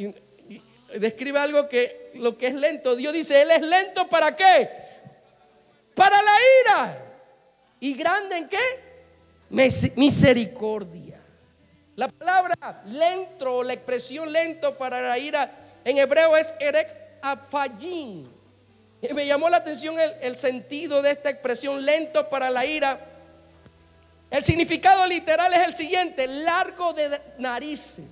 describe algo que lo que es lento. Dios dice, Él es lento ¿para qué? Para la ira. ¿Y grande en qué? Misericordia. La palabra lento o la expresión lento para la ira en hebreo es erek afayim. Me llamó la atención el sentido de esta expresión lento para la ira. El significado literal es el siguiente: largo de narices.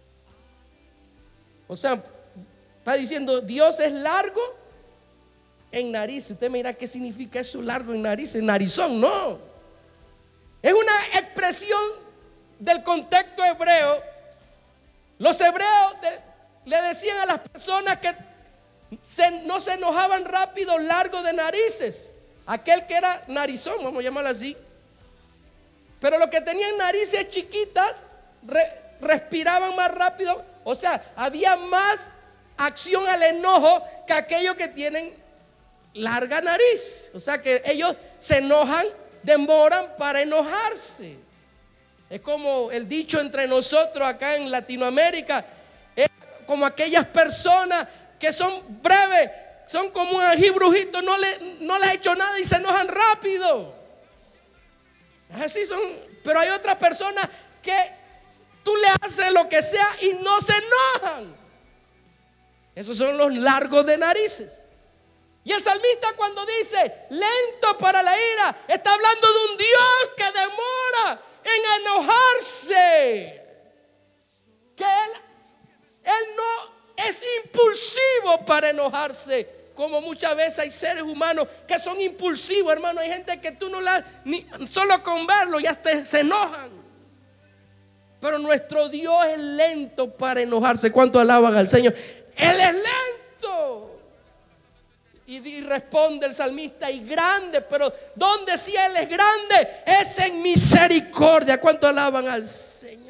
O sea, está diciendo Dios es largo en narices. Usted me dirá, ¿qué significa eso, largo en narices? Narizón, no. Es una expresión del contexto hebreo. Los hebreos le decían a las personas que no se enojaban rápido, largo de narices. Aquel que era narizón, vamos a llamarlo así. Pero los que tenían narices chiquitas respiraban más rápido. O sea, había más acción al enojo que aquellos que tienen larga nariz. O sea que ellos se enojan, demoran para enojarse. Es como el dicho entre nosotros acá en Latinoamérica. Es como aquellas personas que son breves, son como un ají brujito, no les ha hecho nada y se enojan rápido. Así son. Pero hay otras personas que tú le haces lo que sea y no se enojan. Esos son los largos de narices. Y el salmista, cuando dice lento para la ira, está hablando de un Dios que demora en enojarse. Que Él no es impulsivo para enojarse, como muchas veces hay seres humanos que son impulsivos, hermano. Hay gente que tú no ni solo con verlo ya se enojan. Pero nuestro Dios es lento para enojarse. ¿Cuánto alaban al Señor? Él es lento. Y responde el salmista, y grande. Pero ¿dónde si Él es grande? Es en misericordia. ¿Cuánto alaban al Señor?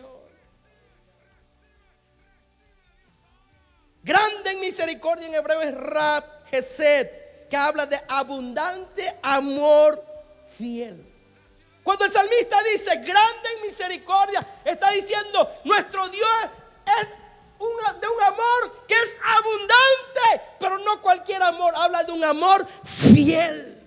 Grande en misericordia en hebreo es Rab Gesed, que habla de abundante amor fiel. Cuando el salmista dice grande en misericordia, está diciendo nuestro Dios es de un amor que es abundante, pero no cualquier amor. Habla de un amor fiel.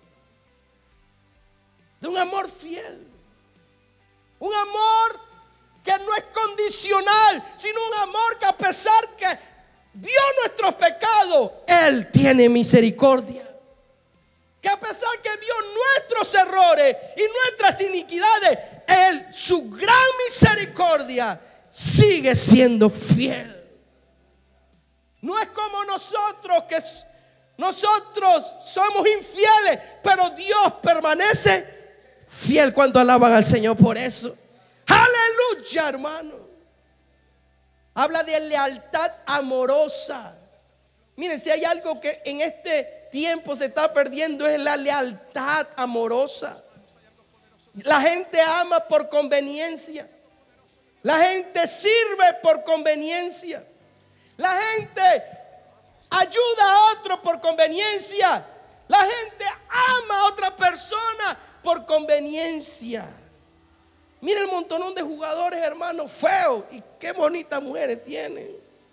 De un amor fiel. Un amor que no es condicional, sino un amor que a pesar que vio nuestros pecados, Él tiene misericordia. Que a pesar que vio nuestros errores y nuestras iniquidades, Él, su gran misericordia, sigue siendo fiel. No es como nosotros, que nosotros somos infieles, pero Dios permanece fiel. Cuando alaban al Señor por eso. Aleluya, hermano. Habla de lealtad amorosa. Miren, si hay algo que en este tiempo se está perdiendo, es la lealtad amorosa. La gente ama por conveniencia. La gente sirve por conveniencia. La gente ayuda a otro por conveniencia. La gente ama a otra persona por conveniencia. Mira el montonón de jugadores, hermanos, feos, y qué bonitas mujeres tienen.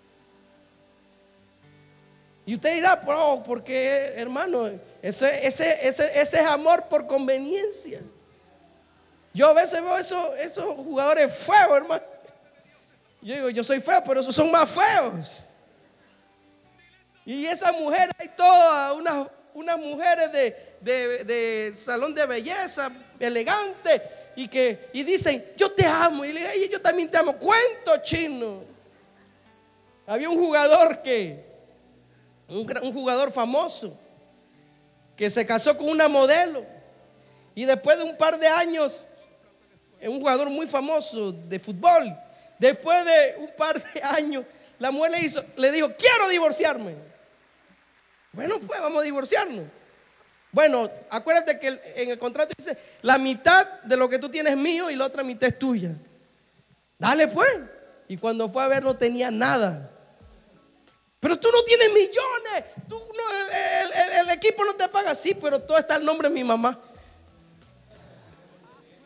Y usted dirá, oh, porque hermano, ese es amor por conveniencia. Yo a veces veo esos jugadores feos, hermano. Yo digo, yo soy feo, pero esos son más feos. Y esas mujeres, hay todas unas mujeres de salón de belleza, elegantes, y dicen, yo te amo. Y le digo, yo también te amo. Cuento chino. Había un jugador un jugador famoso que se casó con una modelo, y después de un par de años, un jugador muy famoso de fútbol, después de un par de años, la mujer le dijo, quiero divorciarme. Bueno, pues vamos a divorciarnos. Bueno, acuérdate que en el contrato dice, la mitad de lo que tú tienes es mío y la otra mitad es tuya. Dale pues. Y cuando fue a ver, no tenía nada. Pero tú no tienes millones. El equipo no te paga. Sí, pero todo está el nombre de mi mamá.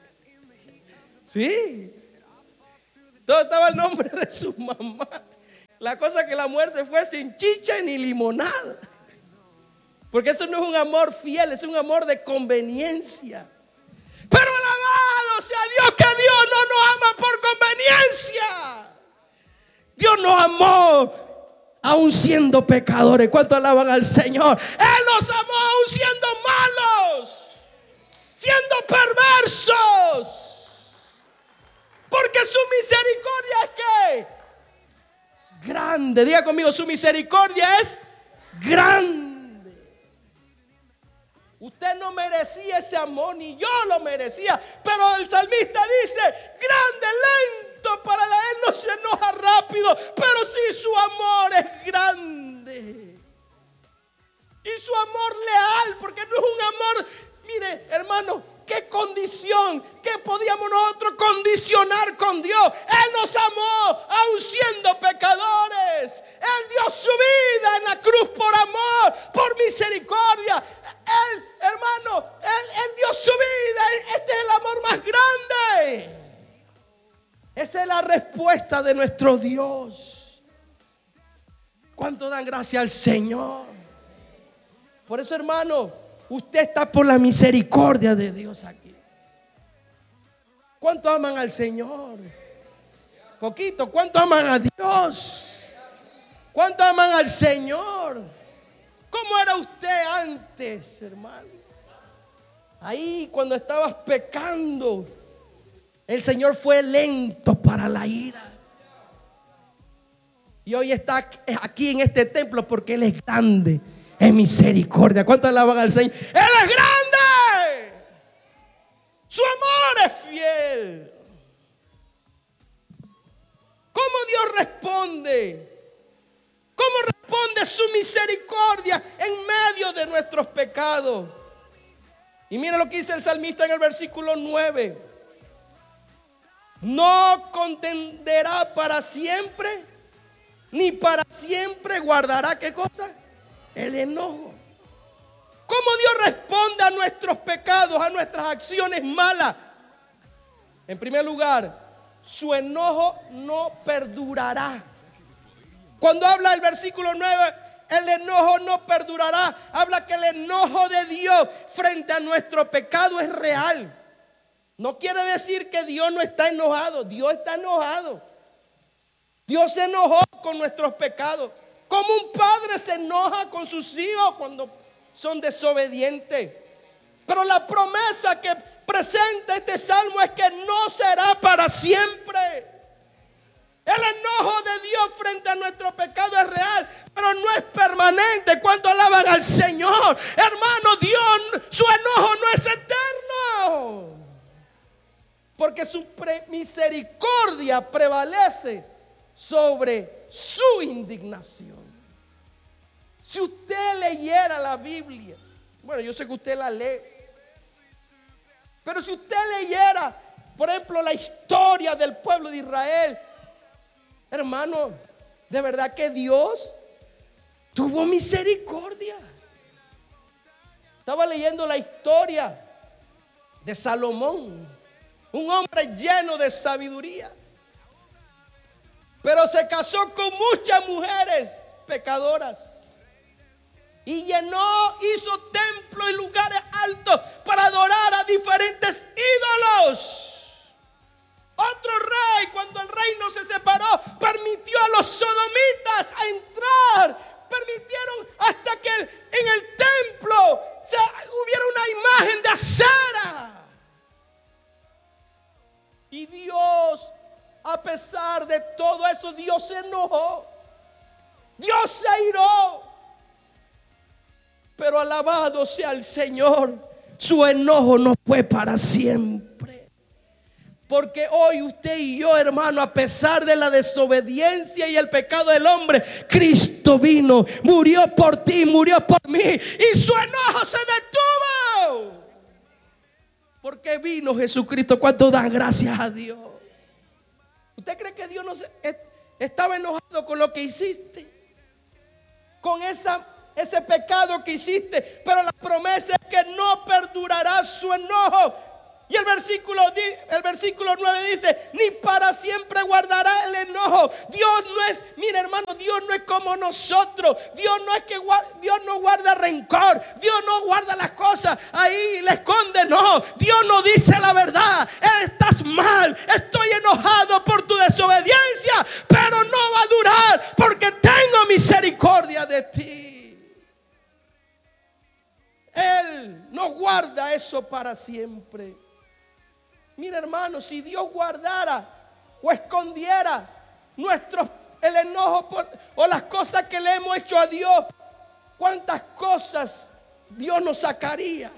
Sí. Todo estaba el nombre de su mamá. La cosa es que la mujer se fue sin chicha ni limonada. Porque eso no es un amor fiel, es un amor de conveniencia. Pero alabado sea Dios, que Dios no nos ama por conveniencia. Dios nos amó aún siendo pecadores. ¿Cuánto alaban al Señor? Él nos amó aún siendo malos, siendo perversos. Porque su misericordia es ¿qué? Grande. Diga conmigo, su misericordia es grande. Usted no merecía ese amor, ni yo lo merecía. Pero el salmista dice, grande, lento para la él, no se enoja rápido, pero sí su amor es grande. Y su amor leal, porque no es un amor, mire hermano, qué condición, qué podíamos nosotros condicionar con Dios. Él nos amó aún siendo pecadores. Él dio su vida en la cruz por amor, por misericordia. Él, hermano, él dio su vida. Este es el amor más grande. Esa es la respuesta de nuestro Dios. ¿Cuánto dan gracias al Señor? Por eso, hermano, usted está por la misericordia de Dios aquí. ¿Cuánto aman al Señor? Poquito. ¿Cuánto aman a Dios? ¿Cuánto aman al Señor? ¿Cómo era usted antes, hermano? Ahí cuando estabas pecando, el Señor fue lento para la ira. Y hoy está aquí en este templo porque Él es grande en misericordia. ¿Cuánto alaban al Señor? Él es grande. Su amor es fiel. ¿Cómo Dios responde? ¿Cómo responde su misericordia en medio de nuestros pecados? Y mira lo que dice el salmista en el versículo 9. No contenderá para siempre, ni para siempre guardará, ¿qué cosa? El enojo. ¿Cómo Dios responde a nuestros pecados, a nuestras acciones malas? En primer lugar, su enojo no perdurará. Cuando habla el versículo 9, el enojo no perdurará. Habla que el enojo de Dios frente a nuestro pecado es real. No quiere decir que Dios no está enojado. Dios está enojado. Dios se enojó con nuestros pecados. Como un padre se enoja con sus hijos cuando son desobedientes. Pero la promesa que presenta este salmo es que no será para siempre. El enojo de Dios frente a nuestro pecado es real, pero no es permanente. ¿Cuánto alaban al Señor? Hermano, Dios, su enojo no es eterno. Porque su misericordia prevalece sobre su indignación. Si usted leyera la Biblia, bueno, yo sé que usted la lee, pero si usted leyera, por ejemplo, la historia del pueblo de Israel, hermano, de verdad que Dios tuvo misericordia. Estaba leyendo la historia de Salomón, un hombre lleno de sabiduría, pero se casó con muchas mujeres pecadoras y hizo templos y lugares altos para adorar a diferentes ídolos. Otro rey, cuando el reino se separó, permitió a los sodomitas a entrar. Permitieron hasta que en el templo hubiera una imagen de acera. Y Dios, a pesar de todo eso, Dios se enojó. Dios se airó. Pero alabado sea el Señor, su enojo no fue para siempre. Porque hoy usted y yo, hermano, a pesar de la desobediencia y el pecado del hombre, Cristo vino, murió por ti, murió por mí, y su enojo se detuvo. Porque vino Jesucristo. ¿Cuánto dan gracias a Dios? ¿Usted cree que Dios no estaba enojado con lo que hiciste? Con ese pecado que hiciste. Pero la promesa es que no perdurará su enojo Y el versículo 9 dice, ni para siempre guardará el enojo. Dios no es, mira hermano, Dios no es como nosotros. Dios no guarda rencor. Dios no guarda las cosas ahí, le esconde. No, Dios no dice la verdad. Estás mal, estoy enojado por tu desobediencia, pero no va a durar porque tengo misericordia de ti. Él no guarda eso para siempre. Mira hermano, si Dios guardara o escondiera el enojo o las cosas que le hemos hecho a Dios, ¿cuántas cosas Dios nos sacaría?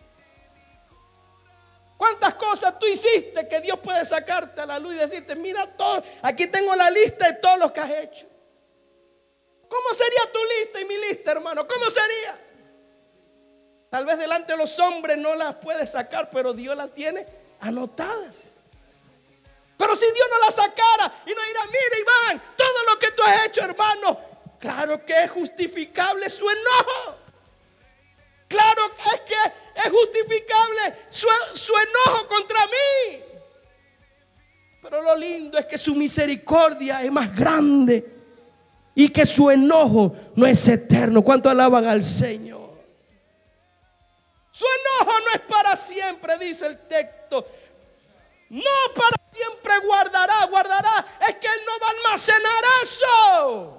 ¿Cuántas cosas tú hiciste que Dios puede sacarte a la luz y decirte, mira todo, aquí tengo la lista de todos los que has hecho? ¿Cómo sería tu lista y mi lista, hermano? ¿Cómo sería? Tal vez delante de los hombres no las puedes sacar, pero Dios las tiene anotadas. Pero si Dios no la sacara y nos dirá, mira Iván, todo lo que tú has hecho, hermano, claro que es justificable su enojo. Claro es que es justificable su enojo contra mí. Pero lo lindo es que su misericordia es más grande y que su enojo no es eterno. ¿Cuánto alaban al Señor? Su enojo no es para siempre, dice el texto. No para siempre guardará. Es que Él no va a almacenar eso.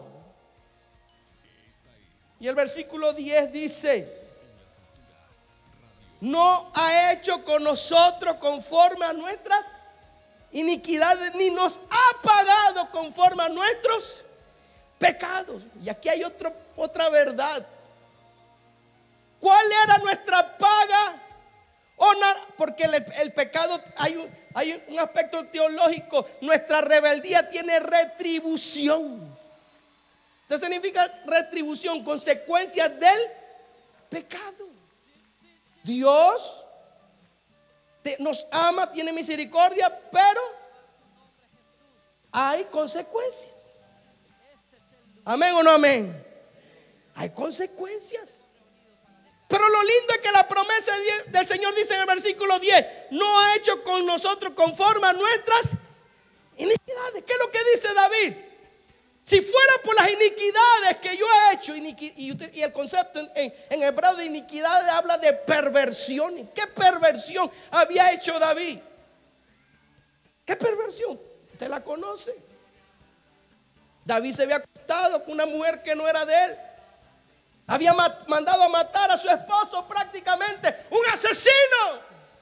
Y el versículo 10 dice, no ha hecho con nosotros conforme a nuestras iniquidades, ni nos ha pagado conforme a nuestros pecados. Y aquí hay otra verdad. ¿Cuál era nuestra paga? Porque el pecado, hay un aspecto teológico. Nuestra rebeldía tiene retribución. Esto significa retribución, consecuencias del pecado. Dios nos ama, tiene misericordia, pero hay consecuencias. ¿Amén o no amén? Hay consecuencias. Pero lo lindo es que la promesa del Señor dice en el versículo 10, no ha hecho con nosotros conforme a nuestras iniquidades. ¿Qué es lo que dice David? Si fuera por las iniquidades que yo he hecho, y el concepto en hebreo de iniquidades habla de perversión. ¿Qué perversión había hecho David? ¿Qué perversión? ¿Usted la conoce? David se había acostado con una mujer que no era de él. Había mandado a matar a su esposo, prácticamente un asesino.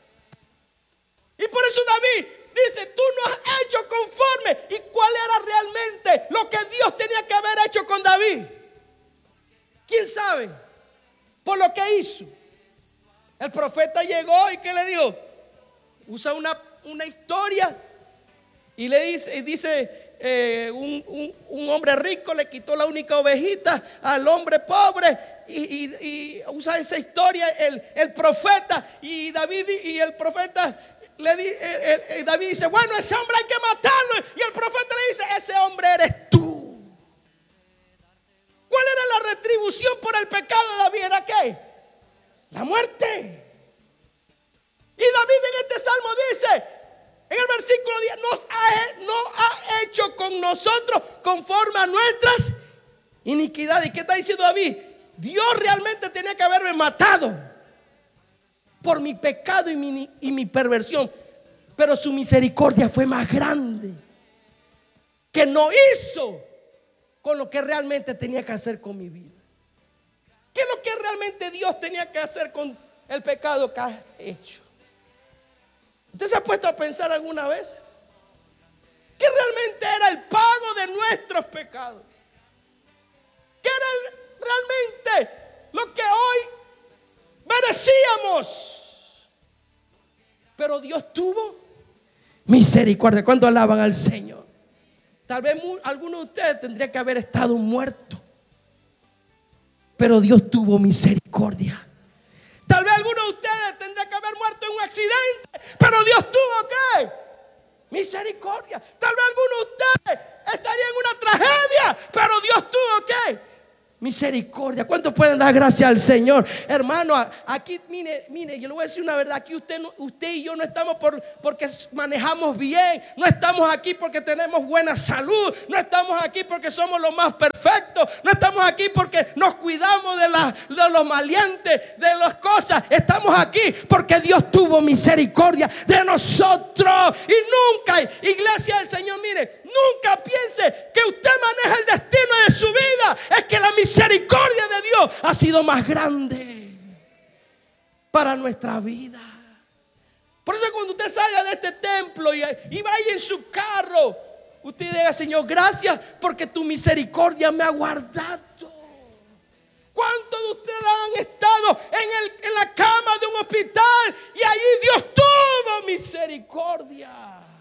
Y por eso David dice, tú no has hecho conforme. ¿Y cuál era realmente lo que Dios tenía que haber hecho con David? ¿Quién sabe? Por lo que hizo. El profeta llegó y ¿qué le dijo? Usa una historia y le dice un hombre rico le quitó la única ovejita al hombre pobre y usa esa historia el profeta y David y el profeta David dice, bueno, ese hombre hay que matarlo, y el profeta le dice, ese hombre eres tú. ¿Cuál era la retribución por el pecado de David? ¿Era qué? La muerte. Y David en este salmo dice, en el versículo 10, no ha hecho con nosotros conforme a nuestras iniquidades. ¿Y qué está diciendo David? Dios realmente tenía que haberme matado por mi pecado y mi perversión, pero su misericordia fue más grande, que no hizo con lo que realmente tenía que hacer con mi vida. ¿Qué es lo que realmente Dios tenía que hacer con el pecado que has hecho? ¿Usted se ha puesto a pensar alguna vez? ¿Qué realmente era el pago de nuestros pecados? ¿Qué era realmente lo que hoy merecíamos? Pero Dios tuvo misericordia. ¿Cuánto alaban al Señor? Tal vez algunos de ustedes tendrían que haber estado muertos, pero Dios tuvo misericordia. Tal vez algunos de ustedes tendrían que haber muerto en un accidente, pero Dios tuvo ¿qué? Misericordia. Tal vez algunos de ustedes estarían en una tragedia, pero Dios tuvo ¿qué? Misericordia. ¿Cuántos pueden dar gracias al Señor? Hermano, aquí mire, yo le voy a decir una verdad. Aquí usted y yo no estamos porque manejamos bien. No estamos aquí porque tenemos buena salud. No estamos aquí porque somos los más perfectos. No estamos aquí porque nos cuidamos de los maleantes, de las cosas. Estamos aquí porque Dios tuvo misericordia de nosotros. Y nunca, iglesia del Señor, mire, nunca piense que usted maneja el destino de su vida. Es que la misericordia de Dios ha sido más grande para nuestra vida. Por eso cuando usted salga de este templo y vaya en su carro, usted diga: Señor, gracias porque tu misericordia me ha guardado. ¿Cuántos de ustedes han estado en la cama de un hospital y allí Dios tuvo misericordia?